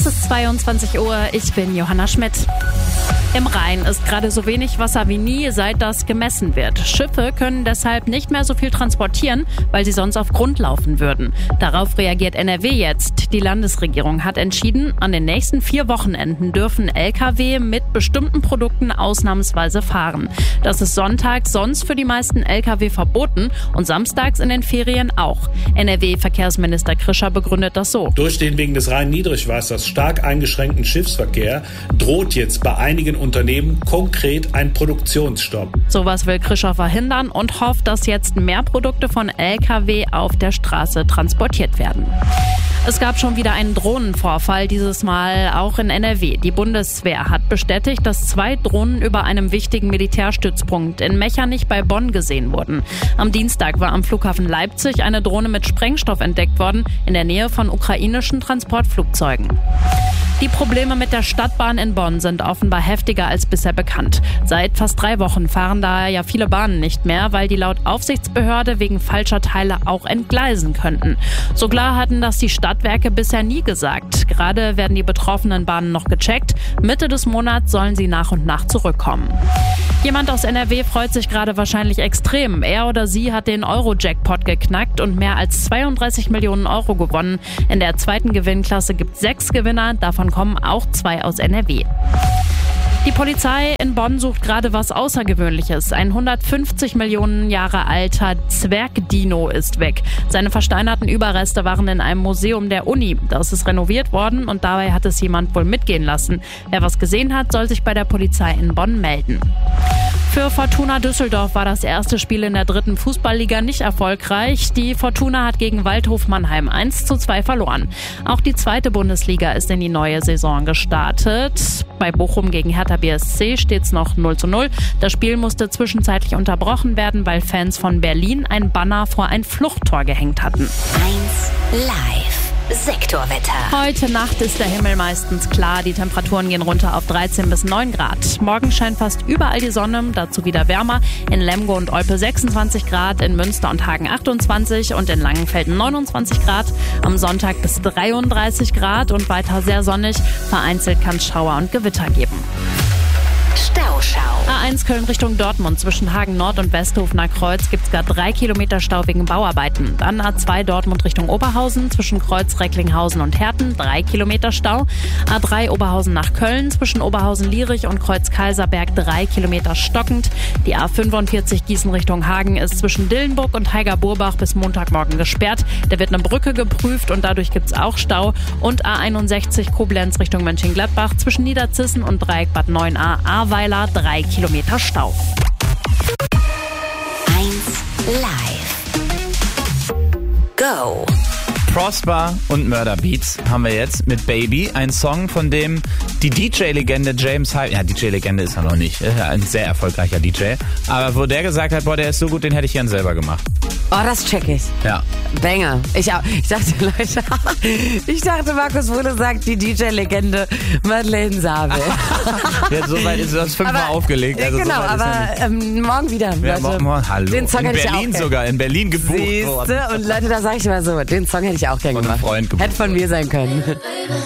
ist 22 Uhr, ich bin Johanna Schmidt. Im Rhein ist gerade so wenig Wasser wie nie, seit das gemessen wird. Schiffe können deshalb nicht mehr so viel transportieren, weil sie sonst auf Grund laufen würden. Darauf reagiert NRW jetzt. Die Landesregierung hat entschieden, an den nächsten 4 Wochenenden dürfen Lkw mit bestimmten Produkten ausnahmsweise fahren. Das ist sonntags sonst für die meisten Lkw verboten und samstags in den Ferien auch. NRW-Verkehrsminister Krischer begründet das so. Durch den wegen des Rhein-Niedrigwassers stark eingeschränkten Schiffsverkehr droht jetzt bei einigen Unternehmen konkret ein Produktionsstopp. Sowas will Krischer verhindern und hofft, dass jetzt mehr Produkte von Lkw auf der Straße transportiert werden. Es gab schon wieder einen Drohnenvorfall, dieses Mal auch in NRW. Die Bundeswehr hat bestätigt, dass 2 Drohnen über einem wichtigen Militärstützpunkt in Mechernich bei Bonn gesehen wurden. Am Dienstag war am Flughafen Leipzig eine Drohne mit Sprengstoff entdeckt worden, in der Nähe von ukrainischen Transportflugzeugen. Die Probleme mit der Stadtbahn in Bonn sind offenbar heftiger als bisher bekannt. Seit fast 3 Wochen fahren da ja viele Bahnen nicht mehr, weil die laut Aufsichtsbehörde wegen falscher Teile auch entgleisen könnten. So klar hatten das die Stadtwerke bisher nie gesagt. Gerade werden die betroffenen Bahnen noch gecheckt. Mitte des Monats sollen sie nach und nach zurückkommen. Jemand aus NRW freut sich gerade wahrscheinlich extrem. Er oder sie hat den Euro-Jackpot geknackt und mehr als 32 Millionen Euro gewonnen. In der 2. Gewinnklasse gibt es 6 Gewinner, davon kommen auch 2 aus NRW. Die Polizei in Bonn sucht gerade was Außergewöhnliches. Ein 150 Millionen Jahre alter Zwergdino ist weg. Seine versteinerten Überreste waren in einem Museum der Uni. Das ist renoviert worden und dabei hat es jemand wohl mitgehen lassen. Wer was gesehen hat, soll sich bei der Polizei in Bonn melden. Für Fortuna Düsseldorf war das erste Spiel in der 3. Fußballliga nicht erfolgreich. Die Fortuna hat gegen Waldhof Mannheim 1:2 verloren. Auch die 2. Bundesliga ist in die neue Saison gestartet. Bei Bochum gegen Hertha BSC steht es noch 0:0. Das Spiel musste zwischenzeitlich unterbrochen werden, weil Fans von Berlin ein Banner vor ein Fluchttor gehängt hatten. 1 Live. Sektorwetter. Heute Nacht ist der Himmel meistens klar. Die Temperaturen gehen runter auf 13 bis 9 Grad. Morgen scheint fast überall die Sonne, dazu wieder wärmer. In Lemgo und Olpe 26 Grad, in Münster und Hagen 28 und in Langenfelden 29 Grad. Am Sonntag bis 33 Grad und weiter sehr sonnig. Vereinzelt kann es Schauer und Gewitter geben. Stauschau. A1 Köln Richtung Dortmund zwischen Hagen Nord und Westhofener Kreuz gibt es gar 3 Kilometer Stau wegen Bauarbeiten. Dann A2 Dortmund Richtung Oberhausen zwischen Kreuz Recklinghausen und Herten 3 Kilometer Stau. A3 Oberhausen nach Köln zwischen Oberhausen-Lierich und Kreuz Kaiserberg 3 Kilometer stockend. Die A45 Gießen Richtung Hagen ist zwischen Dillenburg und Heiger-Burbach bis Montagmorgen gesperrt. Da wird eine Brücke geprüft und dadurch gibt es auch Stau. Und A61 Koblenz Richtung Mönchengladbach zwischen Niederzissen und Dreieck Bad 9a Ahrweiler 3 Kilometer Stau. 1 Live. Go. Prosper und Murder Beats haben wir jetzt mit Baby, ein Song, von dem die DJ-Legende James Hype, ja, DJ-Legende ist er noch nicht, ein sehr erfolgreicher DJ, aber wo der gesagt hat, boah, der ist so gut, den hätte ich gern selber gemacht. Oh, das check ich. Ja. Banger. Ich dachte, Leute, Markus Wuhle sagt die DJ-Legende Madeleine Sabel. Ja, so weit ist das 5-mal aufgelegt. Also genau, so aber morgen wieder. Ja, Leute. morgen, hallo. Den Song in hätte Berlin ich auch sogar, in Berlin gebucht worden. Und Leute, da sag ich mal so, den Song hätte ich auch gern Von einem gemacht. Freund gebucht Hätte von mir sein können.